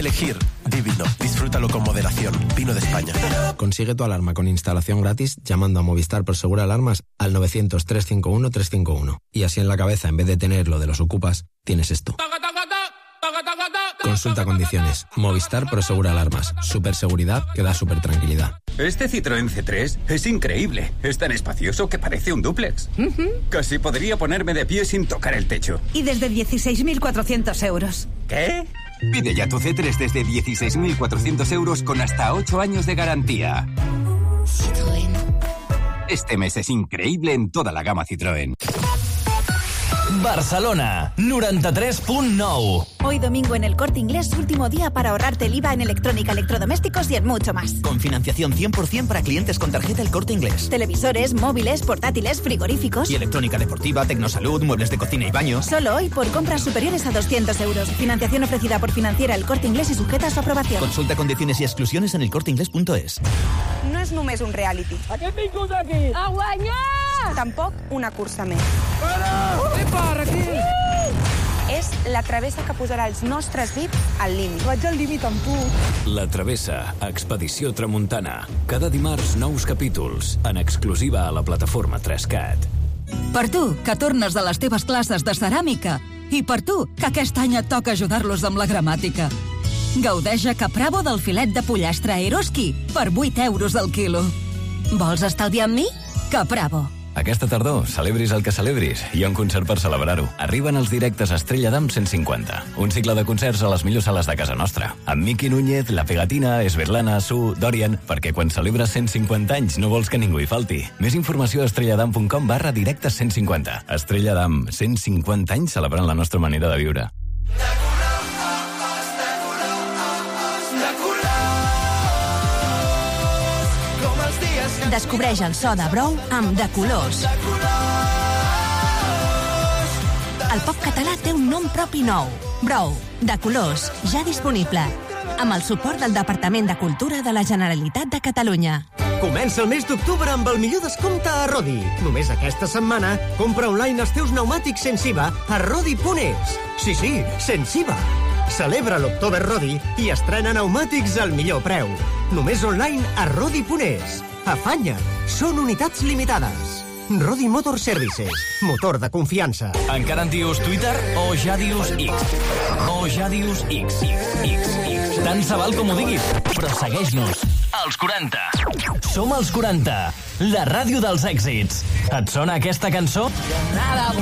Elegir Divino. Disfrútalo con moderación. Vino de España. Consigue tu alarma con instalación gratis llamando a Movistar Prosegur Alarmas al 900-351-351. Y así en la cabeza, en vez de tener lo de los ocupas, tienes esto. Consulta condiciones. Movistar Prosegur Alarmas. Superseguridad que da super tranquilidad. Este Citroën C3 es increíble. Es tan espacioso que parece un dúplex. Casi podría ponerme de pie sin tocar el techo. Y desde 16.400 euros. ¿Qué? Pide ya tu C3 desde 16.400 euros con hasta 8 años de garantía. Citroën. Este mes es increíble en toda la gama Citroën. Barcelona, 93.9. Hoy domingo en El Corte Inglés, último día para ahorrarte el IVA en electrónica, electrodomésticos y en mucho más. Con financiación 100% para clientes con tarjeta El Corte Inglés. Televisores, móviles, portátiles, frigoríficos. Y electrónica deportiva, tecnosalud, muebles de cocina y baño. Solo hoy por compras superiores a 200 euros. Financiación ofrecida por Financiera El Corte Inglés y sujeta a su aprobación. Consulta condiciones y exclusiones en elcorteinglés.es. No és només un reality. A què vingut aquí? A guanyar! Tampoc una cursa més. Què para aquí? És la travessa que posarà els nostres VIPs al límit. Vaig al límit amb tu. La Travessa, Expedició Tramuntana. Cada dimarts, nous capítols, en exclusiva a la plataforma 3CAT. Per tu, que tornes de les teves classes de ceràmica. I per tu, que aquest any et toca ajudar-los amb la gramàtica. Gaudeix a Capravo del filet de pollastre Eroski per 8 euros al quilo. Vols estalviar amb mi? Capravo. Aquesta tardor, celebris el que celebris. Hi ha un concert per celebrar-ho. Arriben els directes a Estrella Damm 150. Un cicle de concerts a les millors sales de casa nostra. Amb Miki Núñez, La Pegatina, Esberlana, Su, Dorian... Perquè quan celebres 150 anys no vols que ningú hi falti. Més informació a estrelladam.com/directes 150. Estrella Damm, 150 anys celebrant la nostra manera de viure. Descobreix el so de Brou amb De Colors. El pop català té un nom propi nou. Brou, De Colors, ja disponible. Amb el suport del Departament de Cultura de la Generalitat de Catalunya. Comença el mes d'octubre amb el millor descompte a Rodi. Només aquesta setmana, compra online els teus pneumàtics sense IVA a Rodi.es. Sí, sense IVA. Celebra l'October Rodi i estrena pneumàtics al millor preu. Només online a Rodi.es. Afanya, són unitats limitades. Rodi Motor Services, motor de confiança. Encara en dius Twitter o ja dius X? O ja dius X. Tant se val com ho diguis, però segueix-nos. Els 40. Som els 40, la ràdio dels èxits. Et sona aquesta cançó?